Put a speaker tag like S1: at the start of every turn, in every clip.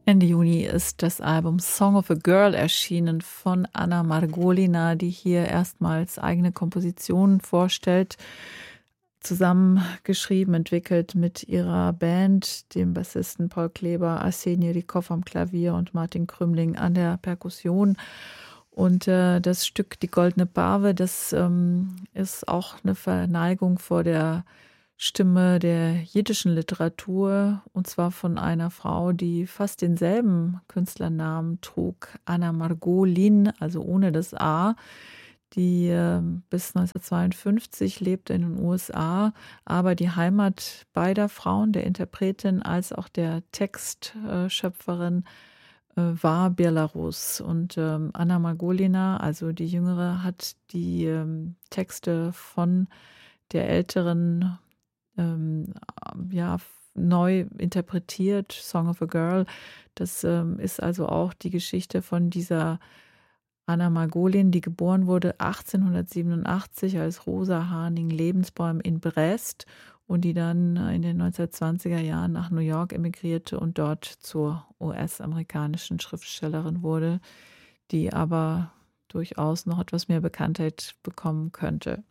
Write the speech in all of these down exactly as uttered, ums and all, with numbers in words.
S1: Ende Juni ist das Album Song of a Girl erschienen von Anna Margolina, die hier erstmals eigene Kompositionen vorstellt, zusammengeschrieben, entwickelt mit ihrer Band, dem Bassisten Paul Kleber, Arseni Rykov am Klavier und Martin Krümling an der Perkussion. Und äh, das Stück Die Goldene Barwe, das ähm, ist auch eine Verneigung vor der Stimme der jiddischen Literatur, und zwar von einer Frau, die fast denselben Künstlernamen trug, Anna Margolin, also ohne das A, die äh, bis neunzehnhundertzweiundfünfzig lebte in den U S A, aber die Heimat beider Frauen, der Interpretin als auch der Textschöpferin, äh, war Belarus. Und ähm, Anna Margolina, also die Jüngere, hat die ähm, Texte von der Älteren ähm, ja, neu interpretiert, Song of a Girl. Das ähm, ist also auch die Geschichte von dieser Anna Margolin, die geboren wurde achtzehnhundertsiebenundachtzig als Rosa Harning Lebensbäum in Brest und die dann in den neunzehnhundertzwanziger Jahren nach New York emigrierte und dort zur U S-amerikanischen Schriftstellerin wurde, die aber durchaus noch etwas mehr Bekanntheit bekommen könnte.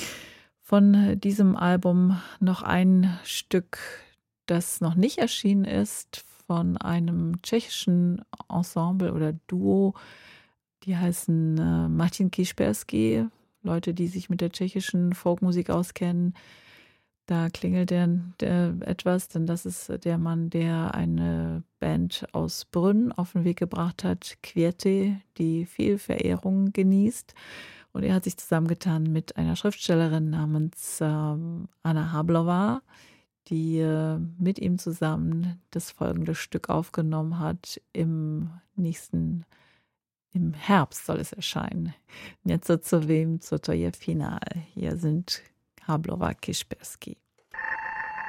S1: Von diesem Album noch ein Stück, das noch nicht erschienen ist, von einem tschechischen Ensemble oder Duo. Die heißen äh, Martin Kiszperski, Leute, die sich mit der tschechischen Folkmusik auskennen. Da klingelt der, der etwas, denn das ist der Mann, der eine Band aus Brünn auf den Weg gebracht hat, Květy, die viel Verehrung genießt. Und er hat sich zusammengetan mit einer Schriftstellerin namens ähm, Anna Hablova, die äh, mit ihm zusammen das folgende Stück aufgenommen hat. Im nächsten, im Herbst soll es erscheinen. Něco co vím, co to je finál. Hier sind Hablova, Kiszperski.